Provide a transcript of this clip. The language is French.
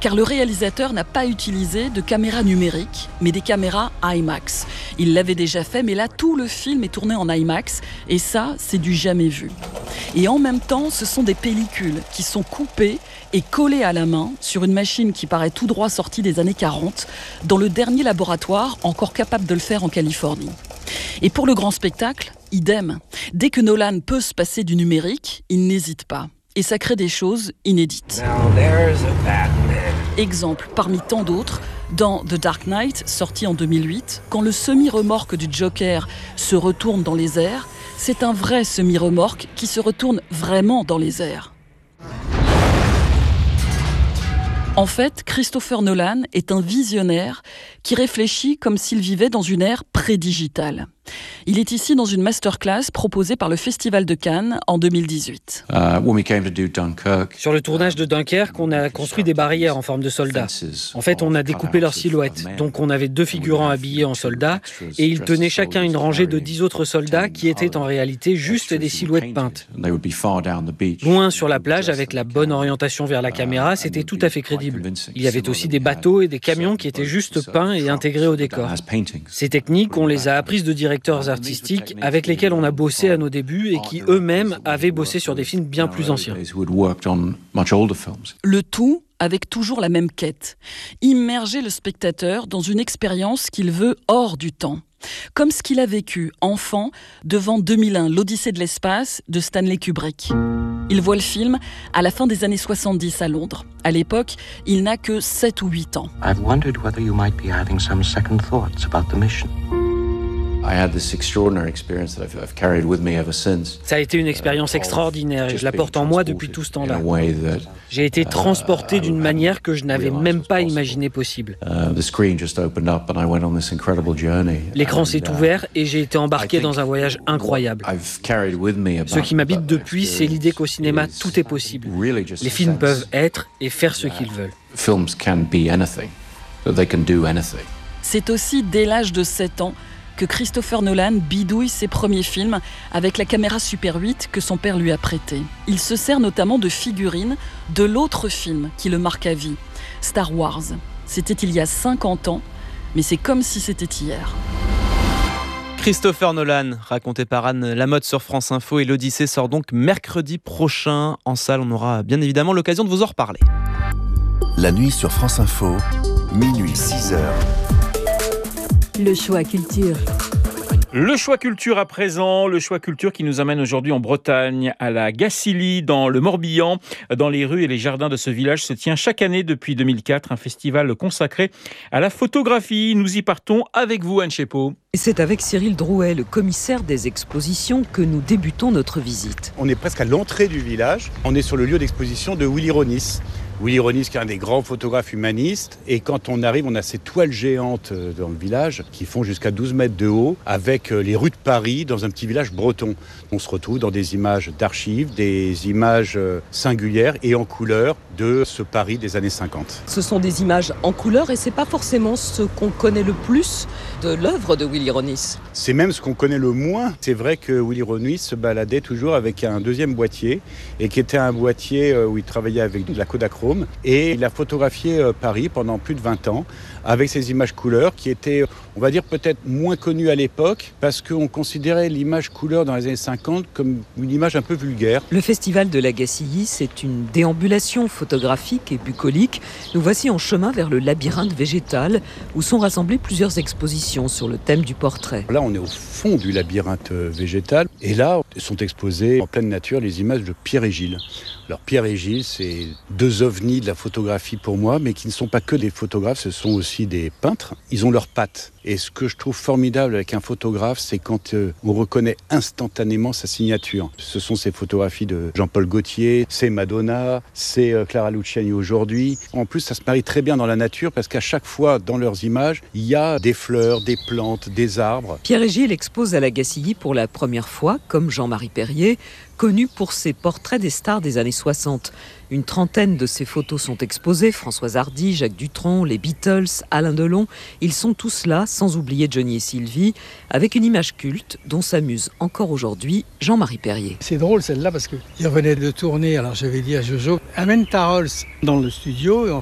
car le réalisateur n'a pas utilisé de caméras numériques, mais des caméras IMAX. Il l'avait déjà fait, mais là, tout le film est tourné en IMAX, et ça, c'est du jamais vu. Et en même temps, ce sont des pellicules qui sont coupées et collées à la main sur une machine qui paraît tout droit sortie des années 40, dans le dernier laboratoire encore capable de le faire en Californie. Et pour le grand spectacle, idem. Dès que Nolan peut se passer du numérique, il n'hésite pas. Et ça crée des choses inédites. Exemple parmi tant d'autres, dans The Dark Knight, sorti en 2008, quand le semi-remorque du Joker se retourne dans les airs, c'est un vrai semi-remorque qui se retourne vraiment dans les airs. En fait, Christopher Nolan est un visionnaire qui réfléchit comme s'il vivait dans une ère pré-digitale. Il est ici dans une masterclass proposée par le Festival de Cannes en 2018. Sur le tournage de Dunkerque, on a construit des barrières en forme de soldats. En fait, on a découpé leurs silhouettes. Donc on avait 2 figurants habillés en soldats et ils tenaient chacun une rangée de 10 autres soldats qui étaient en réalité juste des silhouettes peintes. Loin sur la plage, avec la bonne orientation vers la caméra, c'était tout à fait crédible. Il y avait aussi des bateaux et des camions qui étaient juste peints et intégrés au décor. Ces techniques, on les a apprises de directeurs artistiques avec lesquels on a bossé à nos débuts et qui eux-mêmes avaient bossé sur des films bien plus anciens. Le tout avec toujours la même quête, immerger le spectateur dans une expérience qu'il veut hors du temps. Comme ce qu'il a vécu, enfant, devant 2001, l'Odyssée de l'espace de Stanley Kubrick. Il voit le film à la fin des années 70 à Londres. À l'époque, il n'a que 7 ou 8 ans. I've wondered whether you might be having some second thoughts about the mission. Ça a été une expérience extraordinaire et je la porte en moi depuis tout ce temps-là. J'ai été transporté d'une manière que je n'avais même pas imaginé possible. L'écran s'est ouvert et j'ai été embarqué dans un voyage incroyable. Ce qui m'habite depuis, c'est l'idée qu'au cinéma, tout est possible. Les films peuvent être et faire ce qu'ils veulent. C'est aussi dès l'âge de 7 ans que Christopher Nolan bidouille ses premiers films avec la caméra Super 8 que son père lui a prêtée. Il se sert notamment de figurines de l'autre film qui le marque à vie, Star Wars. C'était il y a 50 ans, mais c'est comme si c'était hier. Christopher Nolan, raconté par Anne Lamotte sur France Info, et l'Odyssée sort donc mercredi prochain en salle. On aura bien évidemment l'occasion de vous en reparler. La nuit sur France Info, minuit 6h. Le choix culture. Le choix culture à présent, le choix culture qui nous amène aujourd'hui en Bretagne, à la Gacilly, dans le Morbihan. Dans les rues et les jardins de ce village se tient chaque année depuis 2004 un festival consacré à la photographie. Nous y partons avec vous, Anne Chepot. C'est avec Cyril Drouet, le commissaire des expositions, que nous débutons notre visite. On est presque à l'entrée du village. On est sur le lieu d'exposition de Willy Ronis. Willy Ronis, qui est un des grands photographes humanistes. Et quand on arrive, on a ces toiles géantes dans le village qui font jusqu'à 12 mètres de haut, avec les rues de Paris dans un petit village breton. On se retrouve dans des images d'archives, des images singulières et en couleur de ce Paris des années 50. Ce sont des images en couleur et c'est pas forcément ce qu'on connaît le plus de l'œuvre de Willy Ronis. C'est même ce qu'on connaît le moins. C'est vrai que Willy Ronis se baladait toujours avec un deuxième boîtier et qui était un boîtier où il travaillait avec de la Kodachrome. Et il a photographié Paris pendant plus de 20 ans avec ces images couleurs qui étaient, on va dire, peut-être moins connues à l'époque parce qu'on considérait l'image couleur dans les années 50 comme une image un peu vulgaire. Le festival de la Gacilly, c'est une déambulation photographique et bucolique. Nous voici en chemin vers le labyrinthe végétal où sont rassemblées plusieurs expositions sur le thème du portrait. Là, on est au fond du labyrinthe végétal et là sont exposées en pleine nature les images de Pierre et Gilles. Alors Pierre et Gilles, c'est deux ovnis de la photographie pour moi, mais qui ne sont pas que des photographes, ce sont aussi des peintres. Ils ont leurs pattes. Et ce que je trouve formidable avec un photographe, c'est quand on reconnaît instantanément sa signature. Ce sont ces photographies de Jean-Paul Gaultier, c'est Madonna, c'est Clara Luciani aujourd'hui. En plus, ça se marie très bien dans la nature parce qu'à chaque fois, dans leurs images, il y a des fleurs, des plantes, des arbres. Pierre et Gilles expose à la Gacilly pour la première fois, comme Jean-Marie Perrier, connu pour ses portraits des stars des années 60. Une trentaine de ses photos sont exposées, Françoise Hardy, Jacques Dutronc, les Beatles, Alain Delon. Ils sont tous là, sans oublier Johnny et Sylvie, avec une image culte dont s'amuse encore aujourd'hui Jean-Marie Perrier. C'est drôle celle-là parce qu'il revenait de tourner, alors j'avais dit à Jojo, amène ta Rolls dans le studio.